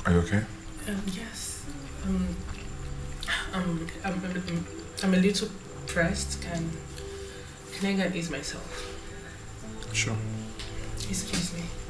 Are you okay? Yes. Um, I'm a little pressed. Can I go and ease myself? Sure. Excuse me.